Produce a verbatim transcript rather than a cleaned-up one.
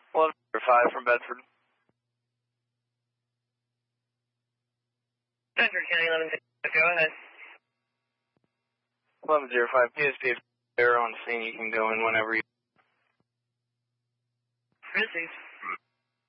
eleven oh five from Bedford. Bedford County, eleven oh, go ahead. eleven oh five, P S P, if you're on scene, you can go in whenever you... Received.